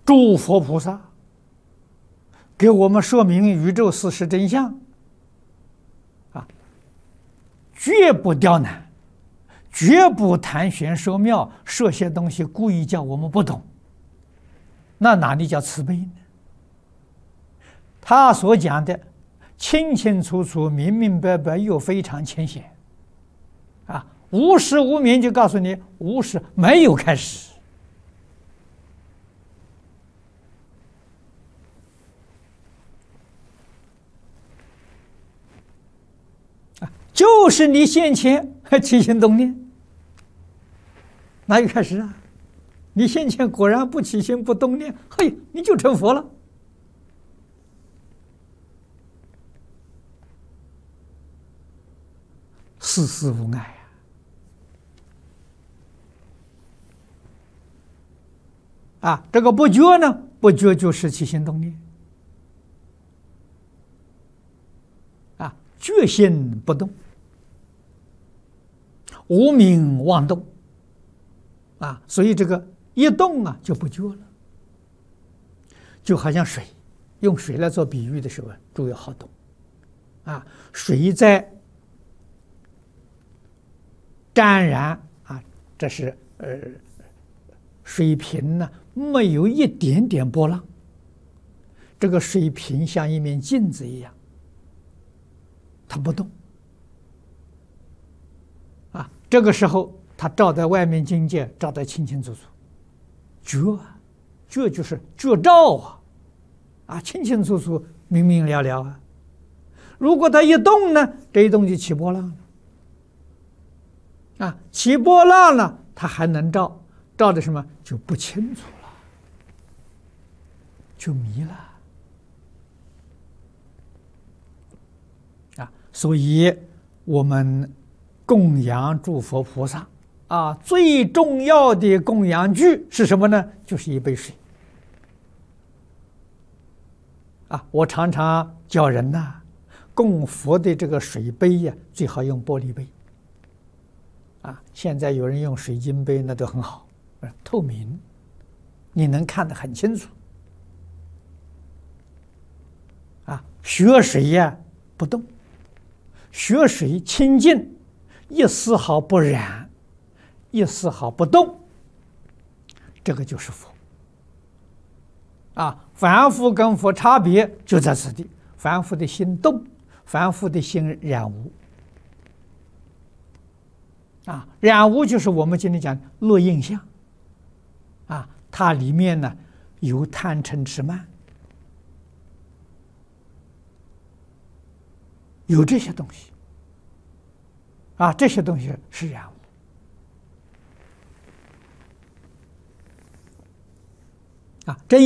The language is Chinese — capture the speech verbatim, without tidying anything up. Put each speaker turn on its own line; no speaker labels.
诸佛菩萨给我们说明宇宙事实真相，啊，绝不刁难，绝不谈玄说妙，说些东西故意叫我们不懂，那哪里叫慈悲呢？他所讲的清清楚楚、明明白白，又非常浅显，啊，无始无明就告诉你，无始没有开始。就是你现前起心动念，哪有开始啊？你现前果然不起心不动念，嘿，你就成佛了。事事无碍啊！啊，这个不觉呢？不觉就是起心动念啊，觉心不动。无明妄动啊，所以这个一动啊就不觉了，就好像水，用水来做比喻的时候，注意好懂啊。水在沾染啊，这是呃水瓶呢，没有一点点波浪，这个水瓶像一面镜子一样，它不动。啊，这个时候他照在外面境界，照得清清楚楚，觉啊，觉就是觉照啊，啊，清清楚楚，明明了了啊。如果他一动呢，这一动就起波浪了，啊，起波浪了，他还能照，照的什么就不清楚了，就迷了，啊，所以我们供养诸佛菩萨啊，最重要的供养具是什么呢？就是一杯水啊。我常常教人呐、啊，供佛的这个水杯呀、啊，最好用玻璃杯啊。现在有人用水晶杯，那都很好，透明，你能看得很清楚啊。血水呀、啊、不动，血水清净。一丝毫不染，一丝毫不动，这个就是佛啊！凡夫跟佛差别就在此地，凡夫的心动，凡夫的心染污啊，染污就是我们今天讲落印象啊，它里面呢有贪嗔痴慢，有这些东西。啊，这些东西是染污啊，这